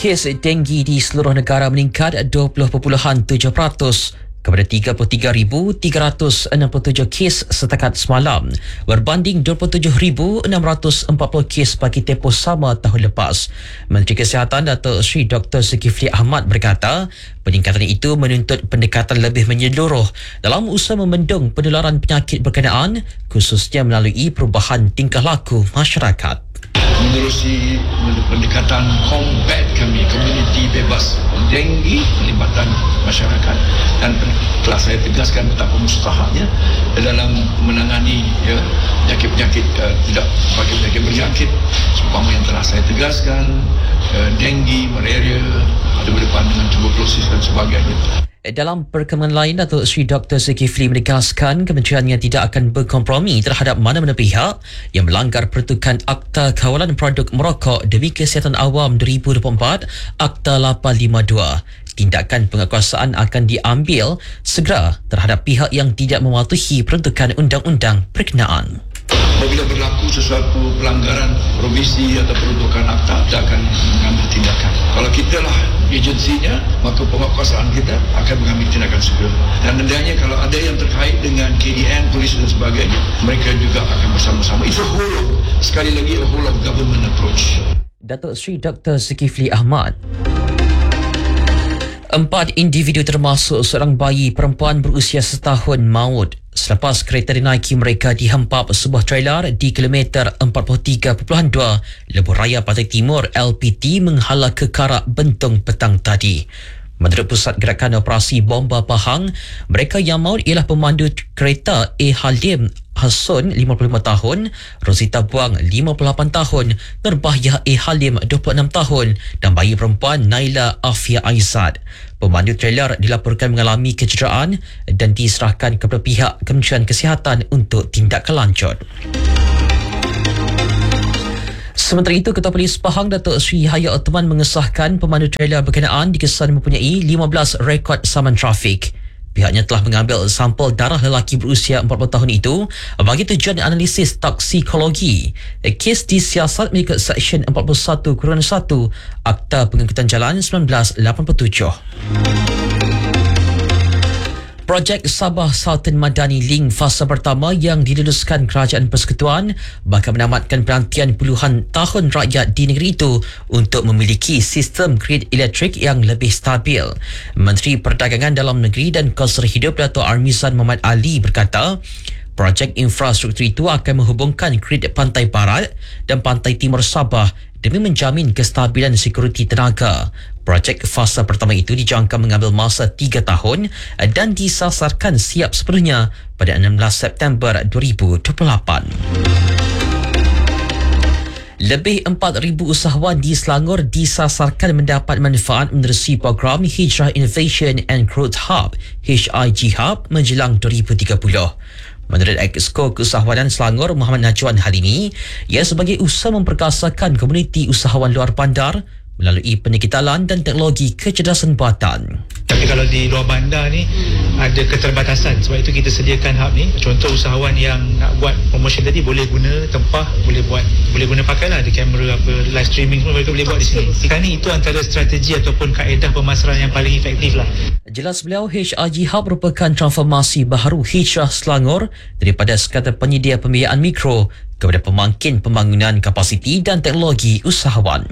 Kes denggi di seluruh negara meningkat 20.7% kepada 33,367 kes setakat semalam berbanding 27,640 kes bagi tempoh sama tahun lepas. Menteri Kesihatan Datuk Seri Dr. Zulkifli Ahmad berkata peningkatan itu menuntut pendekatan lebih menyeluruh dalam usaha membendung penularan penyakit berkenaan, khususnya melalui perubahan tingkah laku masyarakat. Menerusi pendekatan combat kami, komuniti bebas denggi, pelibatan masyarakat, dan telah saya tegaskan betapa mustahaknya dalam menangani penyakit-penyakit tidak sebagai penyakit berjangkit seumpama yang telah saya tegaskan, denggi, malaria, ada berdepan dengan tuberkulosis dan sebagainya. Dalam perkembangan lain, Datuk Seri Dr. Zulkifli menegaskan kementeriannya tidak akan berkompromi terhadap mana-mana pihak yang melanggar pertukan Akta Kawalan Produk Merokok demi Kesihatan Awam 2024 Akta 852. Tindakan penguatkuasaan akan diambil segera terhadap pihak yang tidak mematuhi peruntukan undang-undang berkenaan. Apabila berlaku sesuatu pelanggaran provisi atau peruntukan akta, kita akan mengambil tindakan. Kalau kita lah agensinya, maka penguatkuasaan kita akan mengambil tindakan segera. Dan hendaknya kalau ada yang terkait dengan KDN, polis dan sebagainya, mereka juga akan bersama-sama. Itu sekali lagi whole of government approach. Datuk Seri Dr. Zulkifli Ahmad. 4 individu termasuk seorang bayi perempuan berusia setahun maut selepas kereta dinaiki mereka dihempap sebuah trailer di kilometer 43.2 Lebuh Raya Pantai Timur LPT menghala kekarak Bentong petang tadi. Menurut Pusat Gerakan Operasi Bomba Pahang, mereka yang maut ialah pemandu kereta A. Halim Hassun 55 tahun, Rosita Buang 58 tahun, Nurbahya A. Halim 26 tahun dan bayi perempuan Naila Afia Aizad. Pemandu trailer dilaporkan mengalami kecederaan dan diserahkan kepada pihak Kementerian Kesihatan untuk tindakan lanjut. Sementara itu, Ketua Polis Pahang Datuk Seri Hayat Othman mengesahkan pemandu trailer berkenaan dikesan mempunyai 15 rekod saman trafik. Pihaknya telah mengambil sampel darah lelaki berusia 40 tahun itu bagi tujuan analisis toksikologi. Kes disiasat mengikut Seksyen 41-1 Akta Pengangkutan Jalan 1987. Projek Sabah Sultan Madani Link fasa pertama yang diluluskan Kerajaan Persekutuan bakal menamatkan penantian puluhan tahun rakyat di negeri itu untuk memiliki sistem grid elektrik yang lebih stabil. Menteri Perdagangan Dalam Negeri dan Kelestarian Hidup Dato' Armizan Muhammad Ali berkata, projek infrastruktur itu akan menghubungkan grid Pantai Barat dan Pantai Timur Sabah demi menjamin kestabilan sekuriti tenaga. Projek fasa pertama itu dijangka mengambil masa 3 tahun dan disasarkan siap sepenuhnya pada 16 September 2028. Lebih 4,000 usahawan di Selangor disasarkan mendapat manfaat menerusi program Hijrah Innovation and Growth Hub HIG Hub menjelang 2030. Menurut Exco Keusahawanan Selangor Muhammad Najwan Halimi, ia sebagai usaha memperkasakan komuniti usahawan luar bandar melalui pendekitalan dan teknologi kecerdasan buatan. Tapi kalau di luar bandar ni ada keterbatasan, sebab itu kita sediakan hub ni. Contoh usahawan yang nak buat promotion tadi boleh guna tempah, boleh guna pakailah ada kamera apa, live streaming semua mereka boleh buat di sini. Sekarang ni itu antara strategi ataupun kaedah pemasaran yang paling efektif lah. Jelas beliau, HIG Hub merupakan transformasi baharu Hijrah Selangor daripada sekadar penyedia pembiayaan mikro kepada pemangkin pembangunan kapasiti dan teknologi usahawan.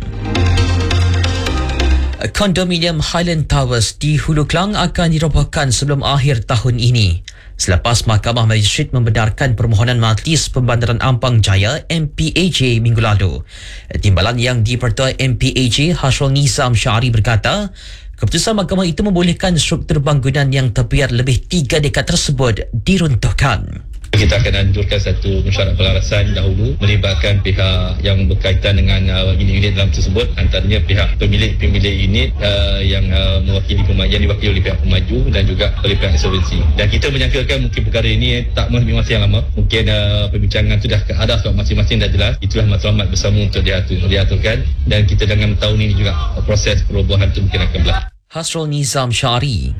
Kondominium Highland Towers di Hulu Klang akan dirobohkan sebelum akhir tahun ini selepas Mahkamah Magistrate membenarkan permohonan Majlis Pembandaran Ampang Jaya MPAJ minggu lalu. Timbalan yang dipertua MPAJ Hasrul Nizam Syari berkata, keputusan mahkamah itu membolehkan struktur bangunan yang terbiar lebih 3 dekad tersebut diruntuhkan. Kita akan anjurkan satu mesyuarat pelarasan dahulu melibatkan pihak yang berkaitan dengan unit-unit dalam tersebut, antaranya pihak pemilik unit yang mewakili yang diwakili oleh pihak pemaju dan juga oleh pihak insolvensi. Dan kita menyangkakan mungkin perkara ini tak mengambil masa yang lama. Mungkin perbincangan sudah ke arah sebab masing-masing dah jelas. Itulah matlamat bersama untuk diaturkan, dan kita dengan tahun ini juga proses perubahan itu mungkin akan berlaku. Hasrul Nizam Syari.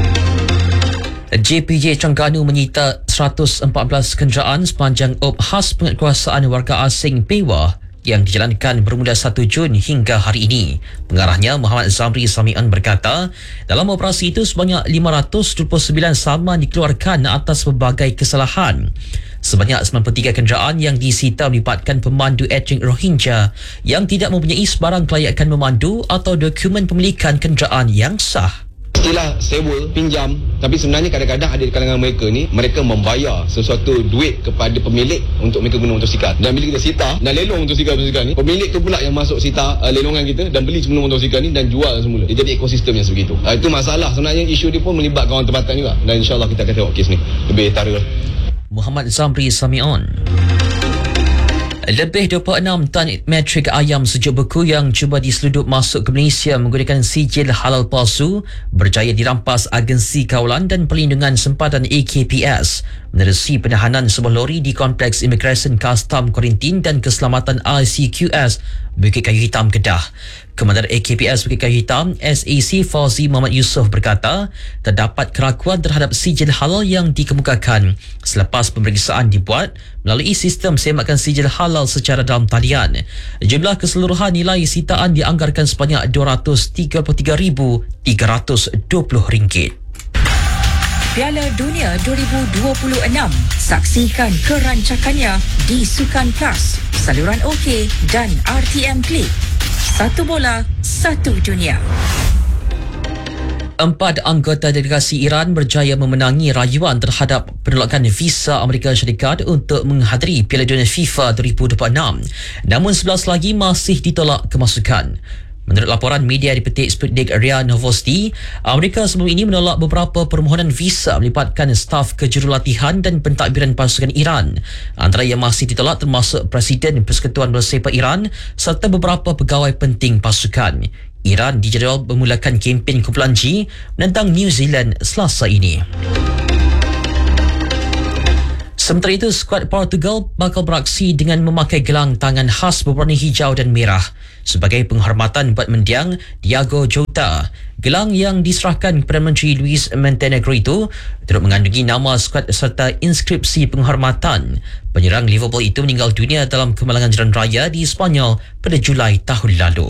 JPJ Terengganu menyita 114 kenderaan sepanjang op khas penguatkuasaan warga asing PEWA yang dijalankan bermula 1 Jun hingga hari ini. Pengarahnya Muhammad Zamri Sami'an berkata, dalam operasi itu sebanyak 529 saman dikeluarkan atas pelbagai kesalahan. Sebanyak 93 kenderaan yang disita melibatkan pemandu etnik Rohingya yang tidak mempunyai sebarang kelayakan memandu atau dokumen pemilikan kenderaan yang sah. Istilah sewa, pinjam, tapi sebenarnya kadang-kadang ada di kalangan mereka ni, mereka membayar sesuatu duit kepada pemilik untuk mereka guna motosikal. Dan bila kita sita dan lelong motosikal ni, pemilik tu pula yang masuk sita lelongan kita dan beli semula motosikal ni dan jual semula. Dia jadi ekosistem yang sebegitu. Itu masalah sebenarnya, isu dia pun melibatkan orang tempatan juga. Dan insyaAllah kita akan tengok kes ni lebih tara. Muhammad Zamri Sami'on. Lebih 26 tan metrik ayam sejuk beku yang cuba diseludup masuk ke Malaysia menggunakan sijil halal palsu berjaya dirampas Agensi Kawalan dan Perlindungan Sempadan AKPS menerusi penahanan sebuah lori di Kompleks Imigresen Kastam Kuarantin dan Keselamatan ICQS Bukit Kayu Hitam, Kedah. Komandan AKPS Bukit Kayu Hitam SAC Fauzi Muhammad Yusof berkata terdapat keraguan terhadap sijil halal yang dikemukakan selepas pemeriksaan dibuat melalui sistem semakan sijil halal secara dalam talian. Jumlah keseluruhan nilai sitaan dianggarkan sebanyak RM233,320. Piala Dunia 2026. Saksikan kerancakannya di Sukan Plus, saluran OK dan RTM Klik. Satu bola, satu dunia. 4 anggota delegasi Iran berjaya memenangi rayuan terhadap penolakan visa Amerika Syarikat untuk menghadiri Piala Dunia FIFA 2026. Namun 11 lagi masih ditolak kemasukan. Menurut laporan media dipetik Sputnik RIA Novosti, Amerika sebelum ini menolak beberapa permohonan visa melibatkan staf kejurulatihan dan pentadbiran pasukan Iran. Antara yang masih ditolak termasuk Presiden Persekutuan Bola Sepak Iran serta beberapa pegawai penting pasukan. Iran dijadual memulakan kempen kumpulan G menentang New Zealand Selasa ini. Sementara itu, skuad Portugal bakal beraksi dengan memakai gelang tangan khas berwarna hijau dan merah sebagai penghormatan buat mendiang Diogo Jota. Gelang yang diserahkan Perdana Menteri Luis Montenegro itu turut mengandungi nama skuad serta inskripsi penghormatan. Penyerang Liverpool itu meninggal dunia dalam kemalangan jalan raya di Sepanyol pada Julai tahun lalu.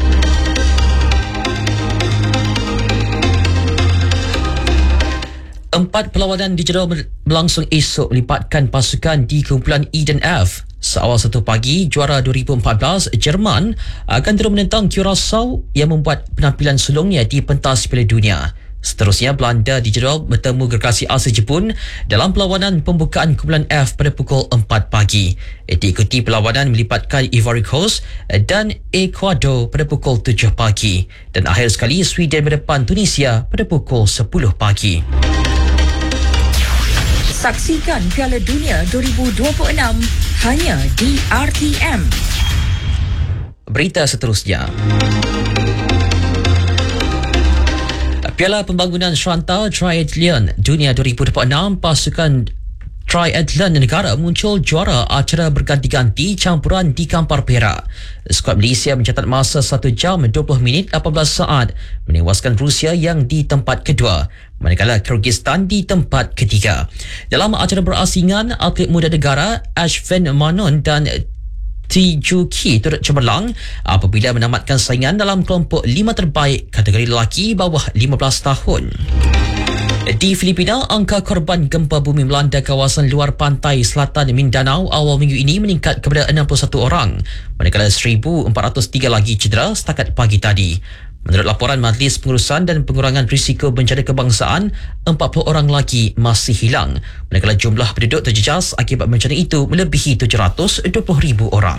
Empat perlawanan dijadual berlangsung esok melibatkan pasukan di kumpulan E dan F. Seawal 1 pagi, juara 2014 Jerman akan terus menentang Curaçao yang membuat penampilan sulungnya di pentas Piala Dunia. Seterusnya, Belanda dijadual bertemu gergasi Asia Jepun dalam perlawanan pembukaan kumpulan F pada pukul 4 pagi. Diikuti perlawanan melibatkan Ivory Coast dan Ecuador pada pukul 7 pagi. Dan akhir sekali, Sweden berdepan Tunisia pada pukul 10 pagi. Saksikan Piala Dunia 2026 hanya di RTM. Berita seterusnya. Piala Pembangunan Serantau Triathlon Dunia 2026, pasukan Triathlon negara muncul juara acara berganti-ganti campuran di Kampar Perak. Skuad Malaysia mencatat masa 1 jam 20 minit 18 saat menewaskan Rusia yang di tempat kedua, manakala Kyrgyzstan di tempat ketiga. Dalam acara berasingan, atlet muda negara Ashvin Manon dan Tijuki turut cemerlang apabila menamatkan saingan dalam kelompok 5 terbaik kategori lelaki bawah 15 tahun. Di Filipina, angka korban gempa bumi melanda kawasan luar pantai selatan Mindanao awal minggu ini meningkat kepada 61 orang, manakala 1,403 lagi cedera setakat pagi tadi. Menurut laporan Majlis Pengurusan dan Pengurangan Risiko Bencana Kebangsaan, 40 orang lagi masih hilang, manakala jumlah penduduk terjejas akibat bencana itu melebihi 720,000 orang.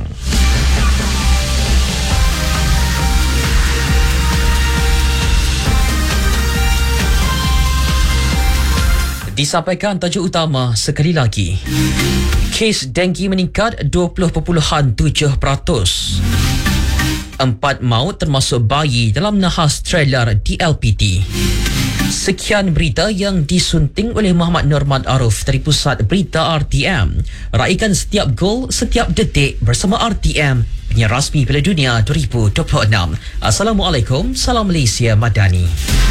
Disampaikan tajuk utama sekali lagi. Kes denggi meningkat 20.7%. 4 maut termasuk bayi dalam nahas trailer di LPT. Sekian berita yang disunting oleh Muhammad Norman Arif dari Pusat Berita RTM. Raikan setiap gol, setiap detik bersama RTM, penyiar rasmi Piala Dunia 2026. Assalamualaikum, salam Malaysia Madani.